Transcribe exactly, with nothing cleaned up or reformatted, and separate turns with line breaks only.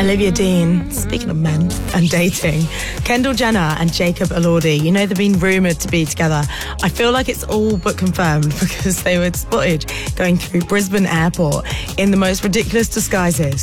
Olivia Dean, speaking of men and dating, Kendall Jenner and Jacob Elordi, you know they've been rumoured to be together. I feel like it's all but confirmed because they were spotted going through Brisbane Airport in the most ridiculous disguises.